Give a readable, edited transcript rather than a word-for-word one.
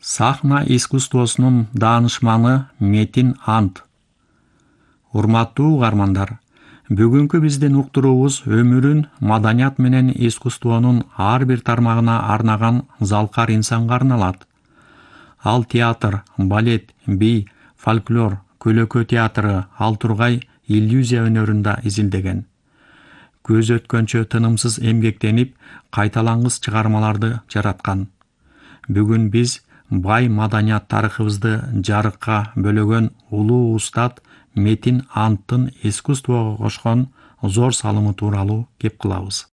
Сахна искусствосунун даанышманы Метин Ант. Урматтуу угармандар, бүгүнкү биздин уктуруубуз өмүрүн маданият менен искусствонун ар бир тармагына арнаган залкар инсанга арналат. Ал театр, балет, би, фольклор, көйлөкө театры, ал тургай иллюзия өнөрүндө изилдеген. Көз өткөнчө тынымсыз эмгектенип, кайталангыс чыгармаларды жараткан. Бүгүн биз бай маданият тарыхыбызды жарыкка бөлөгөн улуу устат Метин Анттын искусствого кошкон зор салымы тууралуу кеп кылабыз.